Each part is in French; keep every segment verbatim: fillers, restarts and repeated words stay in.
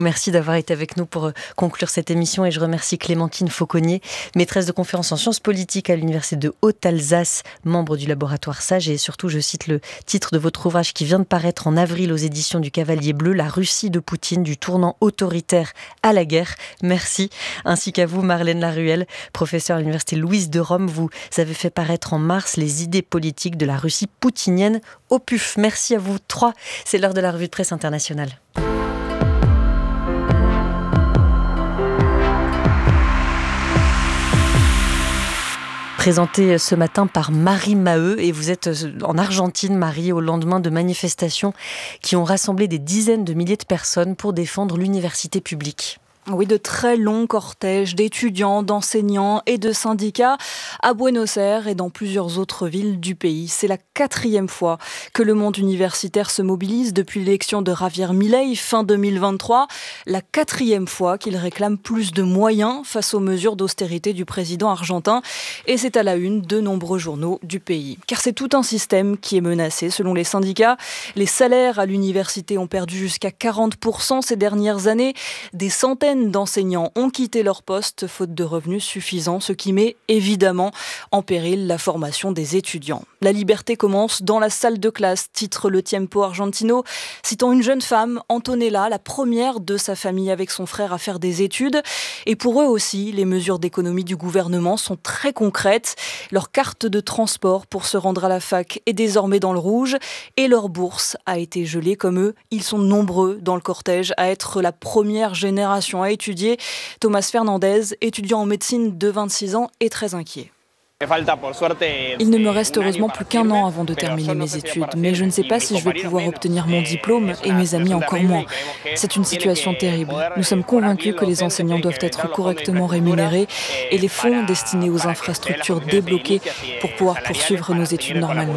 Merci d'avoir été avec nous pour conclure cette émission et je remercie Clémentine Fauconnier, maîtresse de conférences en sciences politiques à l'Université de Haute-Alsace, membre du laboratoire SAGE et surtout, je cite le titre de votre ouvrage qui vient de paraître en avril aux éditions du Cavalier Bleu, La Russie de Poutine, du tournant autoritaire à la guerre. Merci, ainsi qu'à vous Marlène Laruelle, professeure à l'Université Louise de Rome. Vous avez fait paraître en mars les idées politiques de la Russie poutinienne au P U F. Merci à vous trois, c'est l'heure de la revue de presse internationale. Présenté ce matin par Marie Maheu et vous êtes en Argentine, Marie, au lendemain de manifestations qui ont rassemblé des dizaines de milliers de personnes pour défendre l'université publique. Oui, de très longs cortèges d'étudiants, d'enseignants et de syndicats à Buenos Aires et dans plusieurs autres villes du pays. C'est la quatrième fois que le monde universitaire se mobilise depuis l'élection de Javier Milei fin deux mille vingt-trois. La quatrième fois qu'il réclame plus de moyens face aux mesures d'austérité du président argentin. Et c'est à la une de nombreux journaux du pays. Car c'est tout un système qui est menacé. Selon les syndicats, les salaires à l'université ont perdu jusqu'à quarante pour cent ces dernières années. Des centaines d'enseignants ont quitté leur poste faute de revenus suffisants, ce qui met évidemment en péril la formation des étudiants. La liberté commence dans la salle de classe, titre le Tiempo Argentino, citant une jeune femme, Antonella, la première de sa famille avec son frère à faire des études. Et pour eux aussi, les mesures d'économie du gouvernement sont très concrètes. Leur carte de transport pour se rendre à la fac est désormais dans le rouge et leur bourse a été gelée. Comme eux, ils sont nombreux dans le cortège à être la première génération à étudier. Thomas Fernandez, étudiant en médecine de vingt-six ans, est très inquiet. Il ne me reste heureusement plus qu'un an avant de terminer mes études, mais je ne sais pas si je vais pouvoir obtenir mon diplôme et mes amis encore moins. C'est une situation terrible. Nous sommes convaincus que les enseignants doivent être correctement rémunérés et les fonds destinés aux infrastructures débloqués pour pouvoir poursuivre nos études normalement.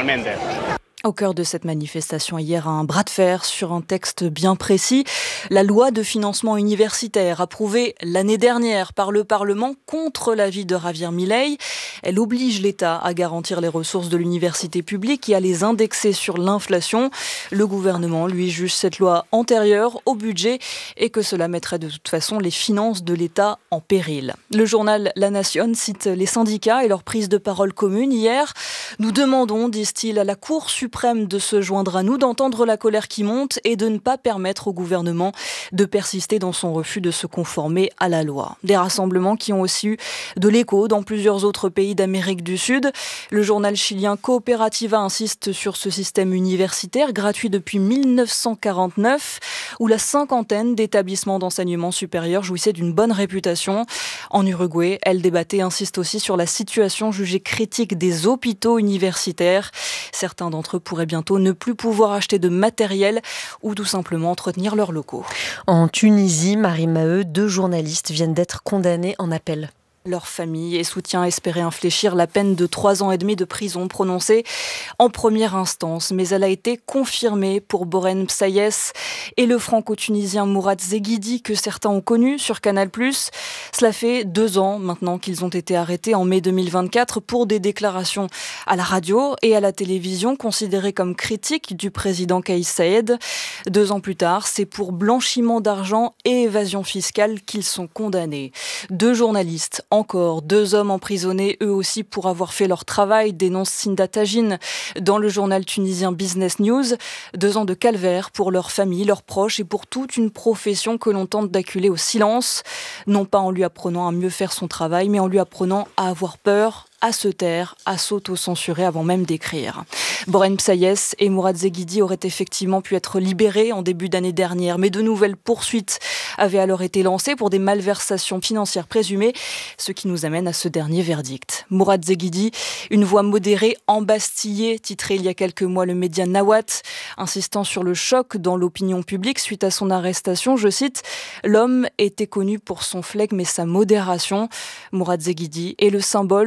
Au cœur de cette manifestation hier, un bras de fer sur un texte bien précis. La loi de financement universitaire approuvée l'année dernière par le Parlement contre l'avis de Javier Milei. Elle oblige l'État à garantir les ressources de l'université publique et à les indexer sur l'inflation. Le gouvernement, lui, juge cette loi antérieure au budget et que cela mettrait de toute façon les finances de l'État en péril. Le journal La Nation cite les syndicats et leur prise de parole commune hier. Nous demandons, disent-ils, à la Cour suprême de se joindre à nous, d'entendre la colère qui monte et de ne pas permettre au gouvernement de persister dans son refus de se conformer à la loi. Des rassemblements qui ont aussi eu de l'écho dans plusieurs autres pays d'Amérique du Sud. Le journal chilien Cooperativa insiste sur ce système universitaire gratuit depuis mille neuf cent quarante-neuf où la cinquantaine d'établissements d'enseignement supérieur jouissaient d'une bonne réputation. En Uruguay, El Debate insiste aussi sur la situation jugée critique des hôpitaux universitaires. Certains d'entre eux pourraient bientôt ne plus pouvoir acheter de matériel ou tout simplement entretenir leurs locaux. En Tunisie, Marie Maheu, deux journalistes viennent d'être condamnés en appel. Leur famille et soutien espéraient infléchir la peine de trois ans et demi de prison prononcée en première instance. Mais elle a été confirmée pour Borren Psayes et le franco-tunisien Mourad Zeghidi que certains ont connu sur Canal plus. Cela fait deux ans maintenant qu'ils ont été arrêtés en mai deux mille vingt-quatre pour des déclarations à la radio et à la télévision considérées comme critiques du président Kais Saied. Deux ans plus tard, c'est pour blanchiment d'argent et évasion fiscale qu'ils sont condamnés. Deux journalistes encore, deux hommes emprisonnés eux aussi pour avoir fait leur travail, dénonce Sinda Tagine dans le journal tunisien Business News. Deux ans de calvaire pour leurs familles, leurs proches et pour toute une profession que l'on tente d'acculer au silence. Non pas en lui apprenant à mieux faire son travail, mais en lui apprenant à avoir peur, à se taire, à s'auto-censurer avant même d'écrire. Borren Psayes et Mourad Zeghidi auraient effectivement pu être libérés en début d'année dernière, mais de nouvelles poursuites avaient alors été lancées pour des malversations financières présumées, ce qui nous amène à ce dernier verdict. Mourad Zeghidi, une voix modérée embastillée, titré il y a quelques mois le média Nawat, insistant sur le choc dans l'opinion publique suite à son arrestation. Je cite, « L'homme était connu pour son flegme et sa modération. » Mourad Zeghidi est le symbole du plongeur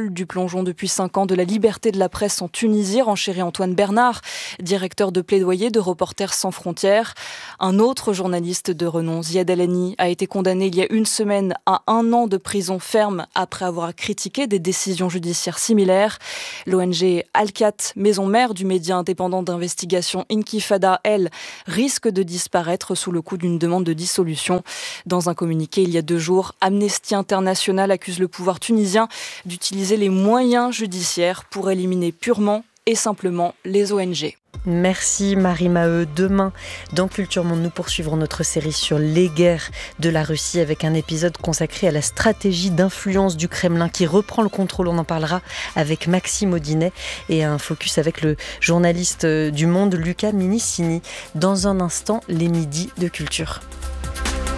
plongeon depuis cinq ans de la liberté de la presse en Tunisie, renchérit Antoine Bernard, directeur de plaidoyer de Reporters sans frontières. Un autre journaliste de renom, Ziad Alani, a été condamné il y a une semaine à un an de prison ferme après avoir critiqué des décisions judiciaires similaires. L'O N G Al-Khat, maison mère du média indépendant d'investigation Intifada, elle, risque de disparaître sous le coup d'une demande de dissolution. Dans un communiqué il y a deux jours, Amnesty International accuse le pouvoir tunisien d'utiliser les moyens judiciaires pour éliminer purement et simplement les O N G. Merci Marie Maheu. Demain, dans Culture Monde, nous poursuivrons notre série sur les guerres de la Russie avec un épisode consacré à la stratégie d'influence du Kremlin qui reprend le contrôle. On en parlera avec Maxime Audinet et un focus avec le journaliste du Monde Luca Minicini. Dans un instant, les midis de culture.